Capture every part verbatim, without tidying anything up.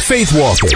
Faith Walking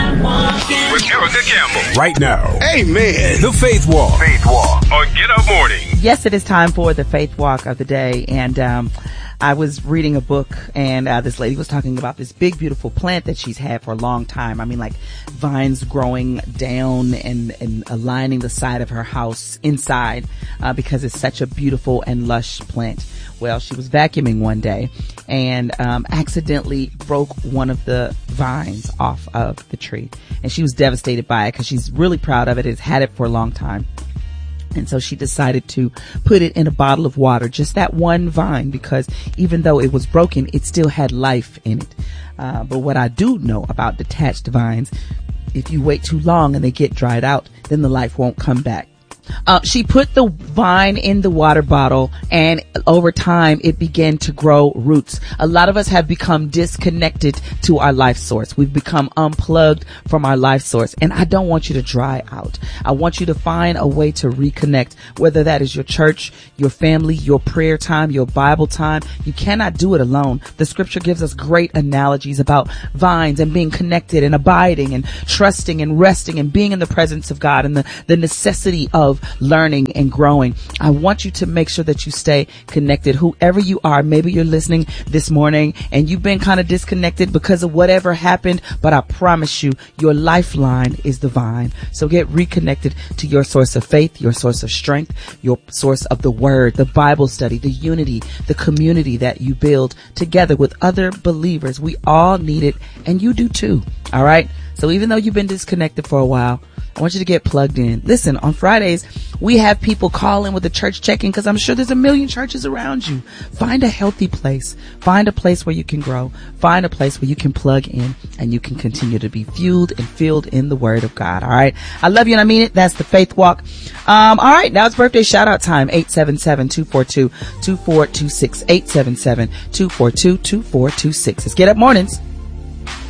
with Erica Campbell. Right now. Amen. The Faith Walk. Faith Walk on Get Up Morning. Yes, it is time for the Faith Walk of the day. And, um, I was reading a book and, uh, this lady was talking about this big, beautiful plant that she's had for a long time. I mean, like vines growing down and, and aligning the side of her house inside, uh, because it's such a beautiful and lush plant. Well, she was vacuuming one day and, um, accidentally broke one of the vines off of the tree. And she was devastated by it because she's really proud of it. It's had it for a long time. And so she decided to put it in a bottle of water, just that one vine, because even though it was broken, it still had life in it. Uh, but what I do know about detached vines, if you wait too long and they get dried out, then the life won't come back. Uh, she put the vine in the water bottle and over time it began to grow roots. A lot of us have become disconnected to our life source. We've become unplugged from our life source, and I don't want you to dry out. I want you to find a way to reconnect, whether that is your church, your family, your prayer time, your Bible time. You cannot do it alone. The scripture gives us great analogies about vines and being connected and abiding and trusting and resting and being in the presence of God and the, the necessity of learning and growing. I want you to make sure that you stay connected. Whoever you are, maybe you're listening this morning and you've been kind of disconnected because of whatever happened, but I promise you, your lifeline is the vine. So get reconnected to your source of faith, your source of strength, your source of the word, the Bible study, the unity, the community that you build together with other believers. We all need it, and you do too. All right. So even though you've been disconnected for a while, I want you to get plugged in. Listen, on Fridays, we have people call in with the church check-in because I'm sure there's a million churches around you. Find a healthy place. Find a place where you can grow. Find a place where you can plug in and you can continue to be fueled and filled in the word of God. All right. I love you and I mean it. That's the Faith Walk. Um, all right. Now it's birthday shout out time. eight seven seven, two four two, two four two six. eight seven seven, two four two, two four two six. It's Get Up Mornings.